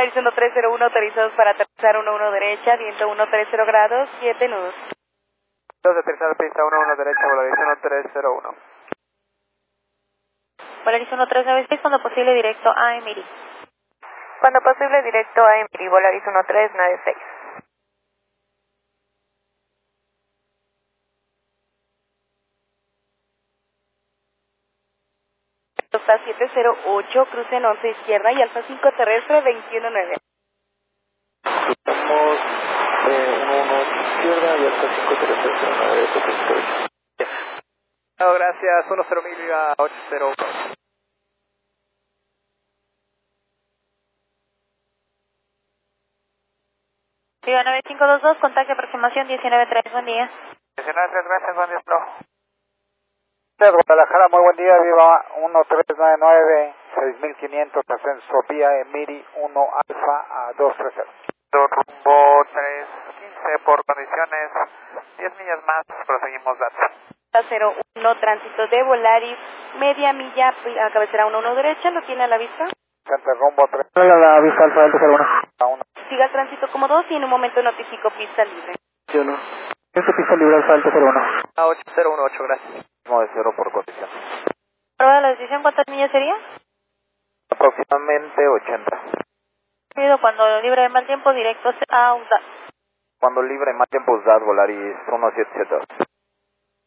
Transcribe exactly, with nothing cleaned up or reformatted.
Volaris uno tres cero uno, autorizados para aterrizar uno uno derecha, viento uno tres cero grados, siete nudos. dos de aterrizar pista uno uno derecha, Volaris uno tres cero uno. Volaris uno tres nueve seis, cuando posible directo a Emiri. Cuando posible directo a Emiri, Volaris uno tres nueve seis. Alfa siete cero ocho, cruce en once izquierda y Alfa cinco terrestre veintiuno nueve. Estamos eh, uno uno izquierda y Alfa cinco terrestre nueve. No, gracias, uno cero mil a ocho cero uno. Viva nueve cinco dos dos, contacto aproximación diecinueve tres, buen día. diecinueve tres, gracias, buen día, no. Guadalajara, muy buen día, viva uno tres nueve nueve, seis mil quinientos, ascenso vía Emiri uno Alfa a dos tres cero. Rumbo tres quince por condiciones, diez millas más, proseguimos datos. cero uno, tránsito de Volaris, media milla, a cabecera uno uno derecha, ¿lo tiene a la vista? Centro rumbo tres. Hola, la vista Alfa Delta cero uno. Siga el tránsito como dos y en un momento notifico pista libre. Sí o no. Este pista libre Alfa Delta cero uno. A ocho cero uno ocho, gracias. De cero por condición. ¿Prueba la decisión cuántas millas sería? Aproximadamente ochenta. Pido cuando libre de mal tiempo directo a U D A. Cuando libre más tiempo U S D A, Volaris uno siete siete dos.